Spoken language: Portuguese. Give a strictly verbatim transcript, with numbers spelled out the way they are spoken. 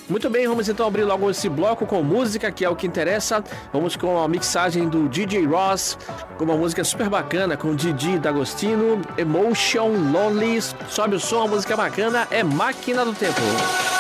Muito bem, vamos então abrir logo esse bloco com música, que é o que interessa. Vamos com a mixagem do D J Ross, com uma música super bacana, com Didi D'Agostino, Emotion, Lonely. Sobe o som, a música bacana, é Máquina do Tempo.